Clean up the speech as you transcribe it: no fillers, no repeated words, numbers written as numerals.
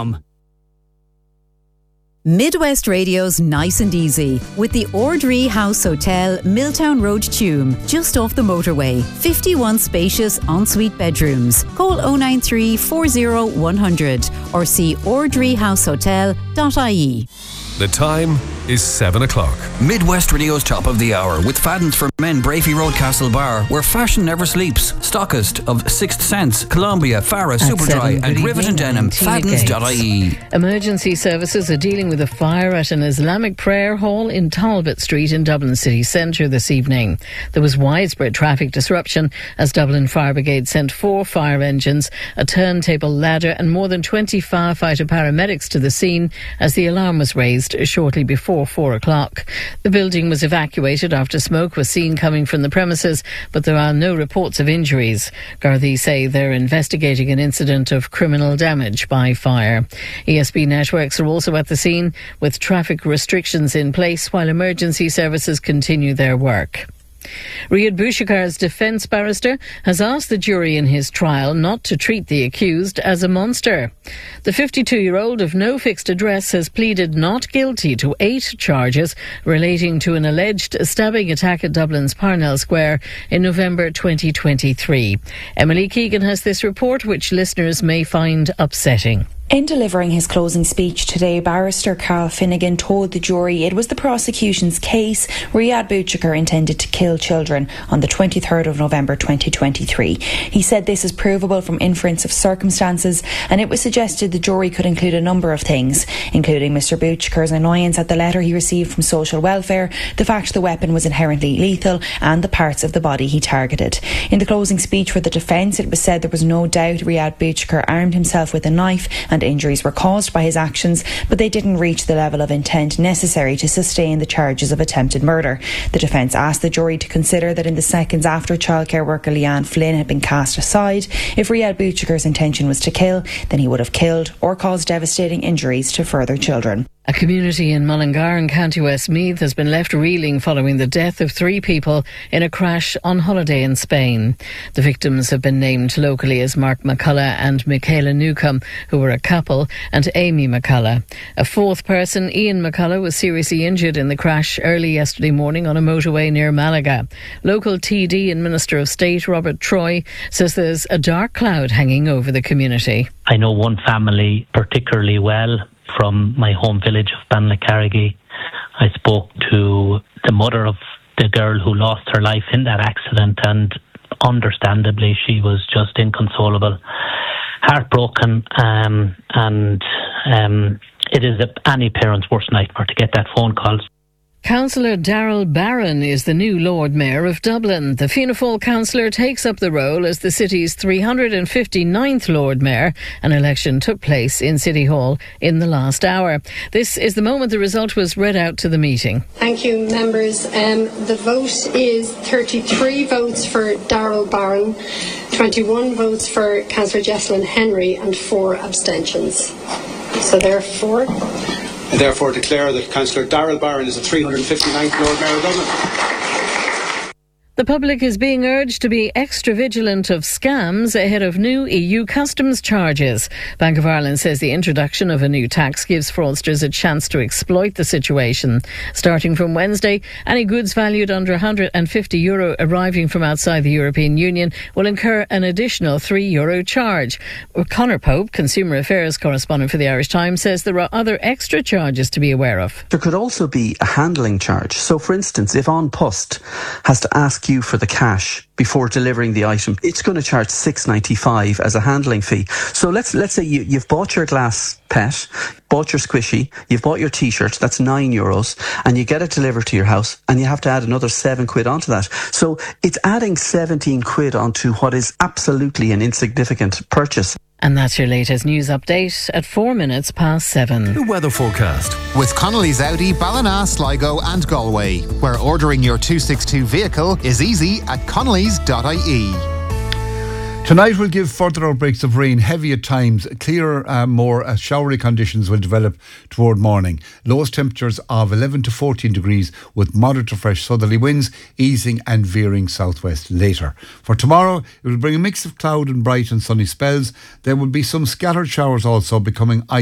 midwestradio.com. Midwest Radio's Nice and Easy with the Ordree House Hotel, Milltown Road, Tuam, just off the motorway. 51 spacious ensuite bedrooms. Call 093 40 100 or see ordreehousehotel.ie. The time is 7 o'clock. Midwest Radio's Top of the Hour with Fadden's for Men, Brafey Road, Castlebar, where fashion never sleeps. Stockist of Sixth Sense, Columbia, Farah, Superdry and Rivet and Denim. Faddens.ie. Emergency services are dealing with a fire at an Islamic prayer hall in Talbot Street in Dublin city centre this evening. There was widespread traffic disruption as Dublin Fire Brigade sent 4 fire engines, a turntable ladder and more than 20 firefighter paramedics to the scene as the alarm was raised shortly before 4 o'clock. The building was evacuated after smoke was seen coming from the premises, but there are no reports of injuries. Gardaí say they're investigating an incident of criminal damage by fire. ESB networks are also at the scene with traffic restrictions in place while emergency services continue their work. Riyad Boushikar's defence barrister has asked the jury in his trial not to treat the accused as a monster. The 52-year-old of no fixed address has pleaded not guilty to 8 charges relating to an alleged stabbing attack at Dublin's Parnell Square in November 2023. Emily Keegan has this report, which listeners may find upsetting. In delivering his closing speech today, barrister Carl Finnegan told the jury it was the prosecution's case Riyad Bouchikar intended to kill children on the 23rd of November 2023. He said this is provable from inference of circumstances, and it was suggested the jury could include a number of things, including Mr Bouchikar's annoyance at the letter he received from social welfare, the fact the weapon was inherently lethal, and the parts of the body he targeted. In the closing speech for the defence, it was said there was no doubt Riyad Bouchikar armed himself with a knife and injuries were caused by his actions, but they didn't reach the level of intent necessary to sustain the charges of attempted murder. The defence asked the jury to consider that in the seconds after childcare worker Leanne Flynn had been cast aside, if Riyad Bouchikar's intention was to kill, then he would have killed or caused devastating injuries to further children. A community in Mullingar in County Westmeath has been left reeling following the death of 3 people in a crash on holiday in Spain. The victims have been named locally as Mark McCullough and Michaela Newcomb, who were a couple, and Amy McCullough. A 4th person, Ian McCullough, was seriously injured in the crash early yesterday morning on a motorway near Malaga. Local TD and Minister of State Robert Troy says there's a dark cloud hanging over the community. I know one family particularly well from my home village of Banlacarrigy. I spoke to the mother of the girl who lost her life in that accident, and understandably she was just inconsolable, heartbroken, and it is any parent's worst nightmare to get that phone call. Councillor Darrell Barron is the new Lord Mayor of Dublin. The Fianna Fáil councillor takes up the role as the city's 359th Lord Mayor. An election took place in City Hall in the last hour. This is the moment the result was read out to the meeting. Thank you, members. The vote is 33 votes for Darrell Barron, 21 votes for Councillor Jessalyn Henry and 4 abstentions. So therefore... I therefore declare that Councillor Darrell Barron is the 359th Lord Mayor of Dublin. The public is being urged to be extra vigilant of scams ahead of new EU customs charges. Bank of Ireland says the introduction of a new tax gives fraudsters a chance to exploit the situation. Starting from Wednesday, any goods valued under €150 arriving from outside the European Union will incur an additional €3 charge. Conor Pope, Consumer Affairs correspondent for the Irish Times, says there are other extra charges to be aware of. There could also be a handling charge. So, for instance, if An Post has to ask you for the cash before delivering the item, it's going to charge $6.95 as a handling fee. So let's say you've bought your glass pet, bought your squishy, you've bought your t-shirt, that's €9, and you get it delivered to your house, and you have to add another £7 onto that. So it's adding £17 onto what is absolutely an insignificant purchase. And that's your latest news update at 7:04. The weather forecast with Connolly's Audi, Ballina, Sligo and Galway, where ordering your 262 vehicle is easy at connellys.ie. Tonight will give further outbreaks of rain, heavy at times. Clearer, more showery conditions will develop toward morning. Lowest temperatures of 11 to 14 degrees with moderate to fresh southerly winds, easing and veering southwest later. For tomorrow, it will bring a mix of cloud and bright and sunny spells. There will be some scattered showers also, becoming